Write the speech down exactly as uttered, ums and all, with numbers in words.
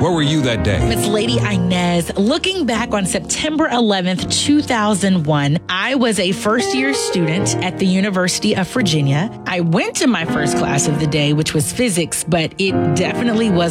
Where were you that day? Miss Lady Inez, looking back on September eleventh, two thousand one, I was a first-year student at the University of Virginia. I went to my first class of the day, which was physics, but it definitely was